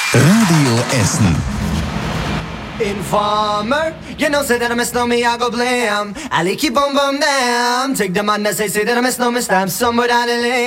Radio Essen. Informer, you know, say that I miss know me, I go blam. Ali keep on bum damn. Take the man that say that I miss know me, stab some without a limb.